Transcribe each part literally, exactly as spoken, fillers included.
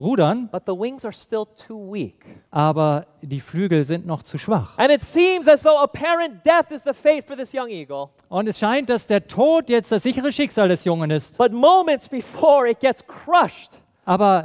rudern, but the wings are still too weak. aber die Flügel sind noch zu schwach. And it seems as though apparent death is the fate for this young eagle. Und es scheint, dass der Tod jetzt das sichere Schicksal des Jungen ist. But moments before it gets crushed, Aber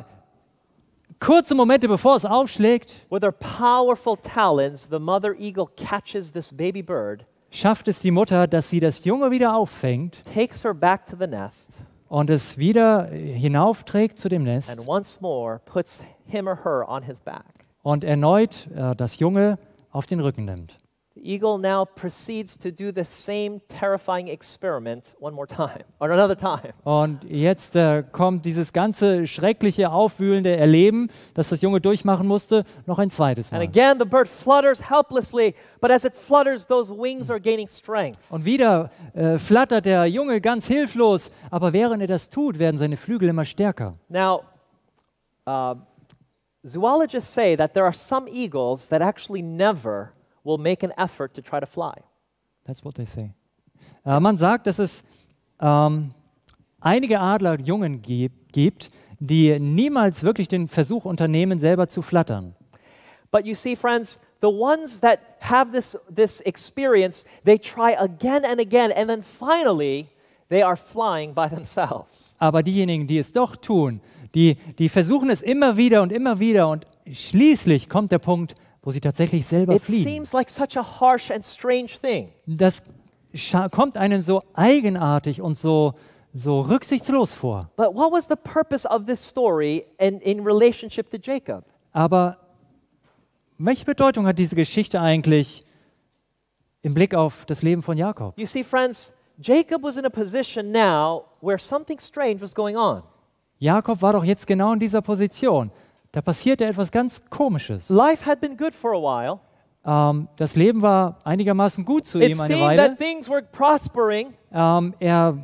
kurze Momente bevor es aufschlägt, with her powerful talons, the mother eagle catches this baby bird, schafft es die Mutter, dass sie das Junge wieder auffängt takes her back to the nest, und es wieder hinaufträgt zu dem Nest and once more puts him or her on his back. und erneut äh, das Junge auf den Rücken nimmt. The eagle now proceeds to do the same terrifying experiment one more time, or another time. Und jetzt äh, kommt dieses ganze schreckliche, aufwühlende Erleben, das das Junge durchmachen musste, noch ein zweites And Mal. again, the bird flutters helplessly, but as it flutters, those wings are gaining strength. Und wieder äh, flattert der Junge ganz hilflos, aber während er das tut, werden seine Flügel immer stärker. Now, uh, zoologists say that there are some eagles that actually never will make an effort to try to fly. That's what they say. Äh, man sagt, dass es ähm, einige Adlerjungen gibt, gibt, die niemals wirklich den Versuch unternehmen, selber zu flattern. But you see, friends, the ones that have this, this experience, they try again and again, and then finally, they are flying by themselves. Aber diejenigen, die es doch tun, die, die versuchen es immer wieder und immer wieder und schließlich kommt der Punkt, wo sie tatsächlich selber It fliegen. seems like such a harsh and strange thing. Das scha- kommt einem so eigenartig und so, so rücksichtslos vor. But what was the purpose of this story in, in relationship to Jacob? Aber welche Bedeutung hat diese Geschichte eigentlich im Blick auf das Leben von Jakob? You see, friends, Jacob was in a position now where something strange was going on. Jakob war doch jetzt genau in dieser Position. Da passierte etwas ganz Komisches. Life had been good for a while. Ähm, das Leben war einigermaßen gut zu It ihm eine seemed Weile. that things were prospering, Ähm, er,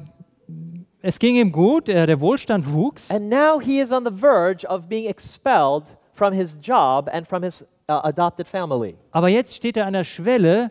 es ging ihm gut, er, der Wohlstand wuchs. and now he is on the verge of being expelled from his job and from his uh, adopted family. Aber jetzt steht er an der Schwelle,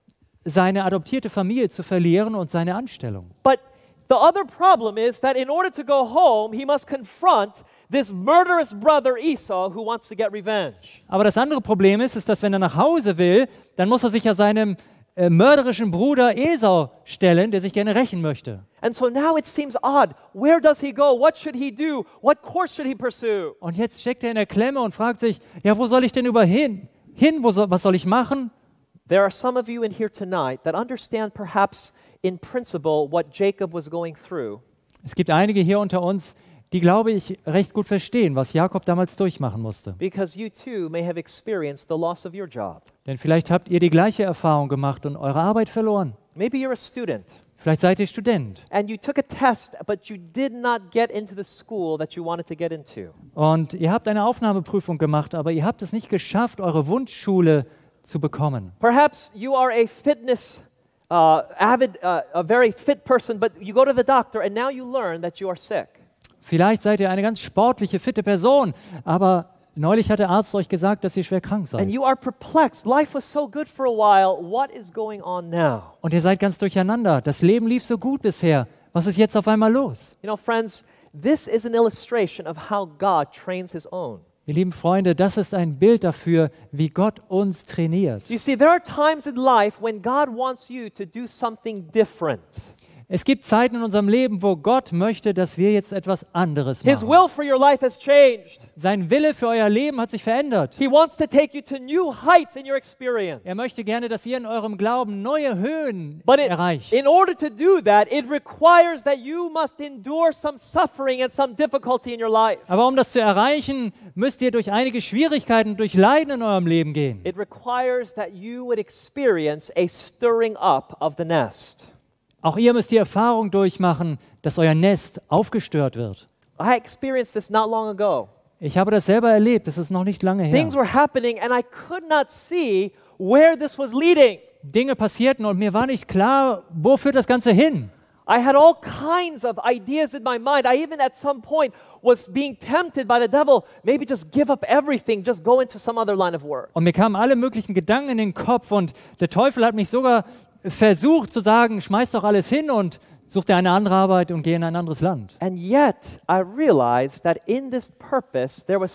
seine adoptierte Familie zu verlieren und seine Anstellung. But the other problem is that in order to go home, he must confront this murderous brother Esau who wants to get revenge. Aber das andere Problem ist, ist, dass wenn er nach Hause will, dann muss er sich ja seinem äh, mörderischen Bruder Esau stellen, der sich gerne rächen möchte. And so now it seems odd. Where does he go? What should he do? What course should he pursue? Und jetzt steckt er in der Klemme und fragt sich, ja, wo soll ich denn über hin? Hin, wo soll, was soll ich machen? There are some of you in here tonight that understand perhaps in principle what Jacob was going through. Es gibt einige hier unter uns, die, glaube ich, recht gut verstehen, was Jakob damals durchmachen musste. Because you too may have experienced the loss of your job. Denn vielleicht habt ihr die gleiche Erfahrung gemacht und eure Arbeit verloren. Maybe you're a student Vielleicht seid ihr Student and you took a test, but you did not get into the school that you wanted to get into. und ihr habt eine Aufnahmeprüfung gemacht, aber ihr habt es nicht geschafft, eure Wunschschule zu bekommen. Perhaps you are a fitness uh, avid, uh, a very fit person, but you go to the doctor and now you learn that you are sick. Vielleicht seid ihr eine ganz sportliche, fitte Person, aber neulich hat der Arzt euch gesagt, dass ihr schwer krank And seid. you are perplexed. Life was so good for a while. What is going on now? Und ihr seid ganz durcheinander. Das Leben lief so gut bisher. Was ist jetzt auf einmal los? You know, friends, this is an illustration of how God trains his own. Ihr lieben Freunde, das ist ein Bild dafür, wie Gott uns trainiert. You see, there are times in life when God wants you to do something different. Es gibt Zeiten in unserem Leben, wo Gott möchte, dass wir jetzt etwas anderes His machen. will for your life has changed. Sein Wille für euer Leben hat sich verändert. He wants to take you to new heights in your experience. Er möchte gerne, dass ihr in eurem Glauben neue Höhen But it, erreicht. in order to do that, it requires that you must endure some suffering and some difficulty in your life. Aber um das zu erreichen, müsst ihr durch einige Schwierigkeiten, durch Leiden in eurem Leben gehen. It requires that you would experience a stirring up of the nest. Auch ihr müsst die Erfahrung durchmachen, dass euer Nest aufgestört wird. I experienced this not long ago. Ich habe das selber erlebt, das ist noch nicht lange her. Things were happening and I could not see where this was leading. Dinge passierten und mir war nicht klar, wo führt das Ganze hin. I had all kinds of ideas in my mind. I even at some point was being tempted by the devil, maybe just give up everything, just go into some other line of work. Und mir kamen alle möglichen Gedanken in den Kopf und der Teufel hat mich sogar versucht zu sagen, schmeiß doch alles hin und Such dir eine andere Arbeit und geh in ein anderes Land. And yet, I realized that in this purpose, there was